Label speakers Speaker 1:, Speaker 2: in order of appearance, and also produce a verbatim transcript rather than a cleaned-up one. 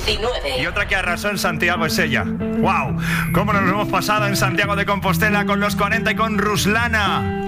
Speaker 1: veintinueve.
Speaker 2: Y otra que arrasó en Santiago es ella. ¡Wow! ¿Cómo nos lo hemos pasado en Santiago de Compostela con los cuarenta y con Ruslana?